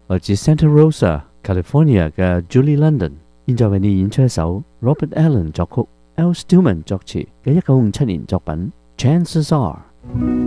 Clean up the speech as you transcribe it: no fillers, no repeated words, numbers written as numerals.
來自 Santa Rosa、California 嘅 Julie London， 現在為你演出一首 Robert Allen 作曲、Al Stillman 作詞嘅1957年作品《Chances Are》。